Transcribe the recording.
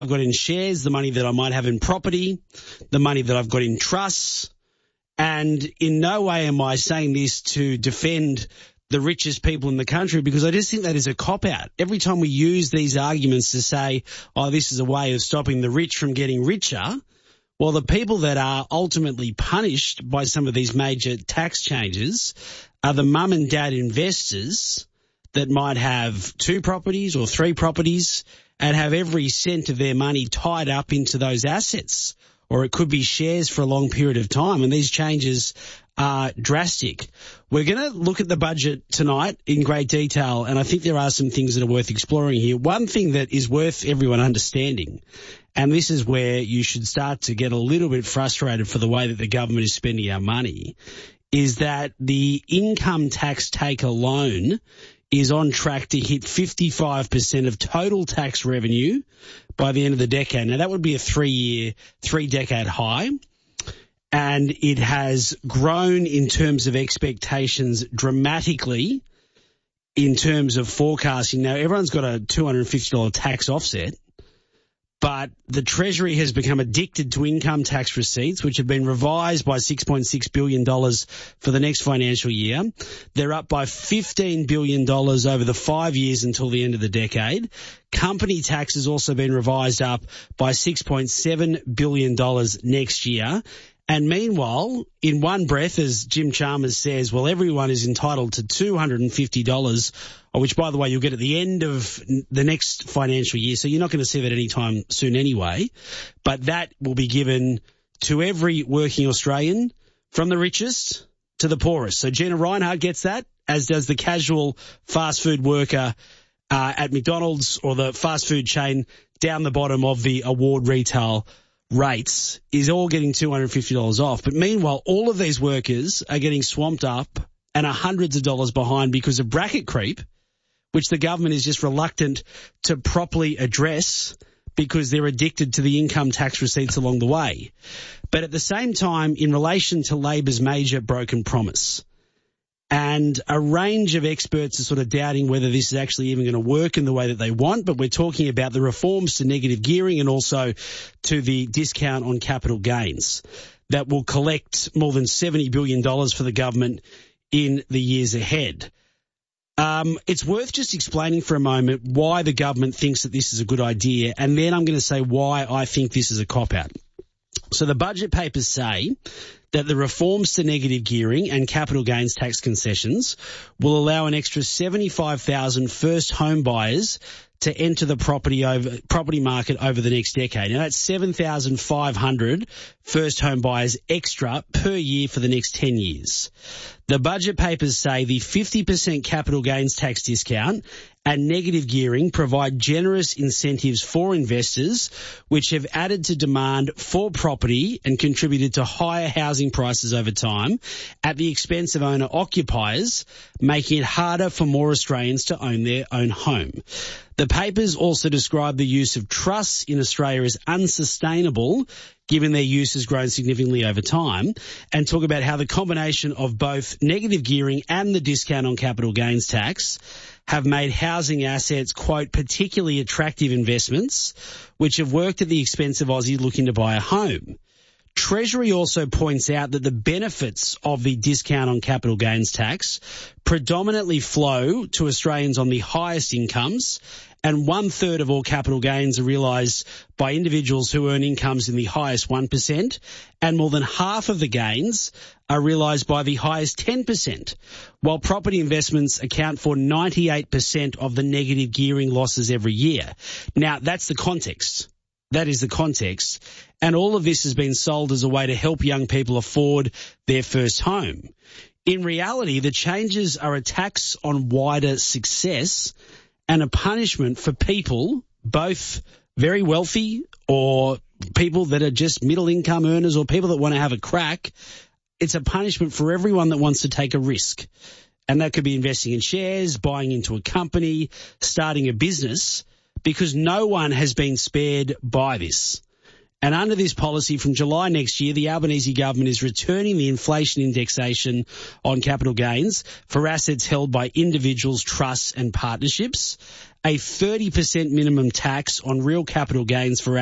I've got in shares, the money that I might have in property, the money that I've got in trusts. And in no way am I saying this to defend the richest people in the country, because I just think that is a cop-out. Every time we use these arguments to say, oh, this is a way of stopping the rich from getting richer, well, the people that are ultimately punished by some of these major tax changes are the mum and dad investors that might have 2 properties or 3 properties and have every cent of their money tied up into those assets. Or it could be shares for a long period of time, and these changes are drastic. We're going to look at the budget tonight in great detail, and I think there are some things that are worth exploring here. One thing that is worth everyone understanding, and this is where you should start to get a little bit frustrated for the way that the government is spending our money, is that the income tax take alone is on track to hit 55% of total tax revenue by the end of the decade. Now, that would be a 3-decade high, and it has grown in terms of expectations dramatically in terms of forecasting. Now, everyone's got a $250 tax offset, but the Treasury has become addicted to income tax receipts, which have been revised by $6.6 billion for the next financial year. They're up by $15 billion over the 5 years until the end of the decade. Company tax has also been revised up by $6.7 billion next year. And meanwhile, in one breath, as Jim Chalmers says, well, everyone is entitled to $250, which, by the way, you'll get at the end of the next financial year. So you're not going to see that anytime soon anyway. But that will be given to every working Australian, from the richest to the poorest. So Gina Rinehart gets that, as does the casual fast food worker at McDonald's or the fast food chain down the bottom of the award retail rates, is all getting $250 off. But meanwhile, all of these workers are getting swamped up and are hundreds of dollars behind because of bracket creep, which the government is just reluctant to properly address because they're addicted to the income tax receipts along the way. But at the same time, in relation to Labor's major broken promise, and a range of experts are sort of doubting whether this is actually even going to work in the way that they want, but we're talking about the reforms to negative gearing and also to the discount on capital gains that will collect more than $70 billion for the government in the years ahead. It's worth just explaining for a moment why the government thinks that this is a good idea, and then I'm going to say why I think this is a cop-out. So the budget papers say that the reforms to negative gearing and capital gains tax concessions will allow an extra 75,000 first home buyers to enter the property market over the next decade. Now, that's 7,500 first home buyers extra per year for the next 10 years. The budget papers say the 50% capital gains tax discount and negative gearing provide generous incentives for investors, which have added to demand for property and contributed to higher housing prices over time at the expense of owner-occupiers, making it harder for more Australians to own their own home. The papers also describe the use of trusts in Australia as unsustainable, given their use has grown significantly over time, and talk about how the combination of both negative gearing and the discount on capital gains tax have made housing assets, quote, particularly attractive investments, which have worked at the expense of Aussies looking to buy a home. Treasury also points out that the benefits of the discount on capital gains tax predominantly flow to Australians on the highest incomes, and 1/3 of all capital gains are realised by individuals who earn incomes in the highest 1%, and more than half of the gains are realised by the highest 10%, while property investments account for 98% of the negative gearing losses every year. Now, that's the context. That is the context. And all of this has been sold as a way to help young people afford their first home. In reality, the changes are a tax on wider success and a punishment for people, both very wealthy or people that are just middle income earners or people that want to have a crack. It's a punishment for everyone that wants to take a risk. And that could be investing in shares, buying into a company, starting a business, because no one has been spared by this. And under this policy, from July next year, the Albanese government is returning the inflation indexation on capital gains for assets held by individuals, trusts and partnerships. a 30% minimum tax on real capital gains for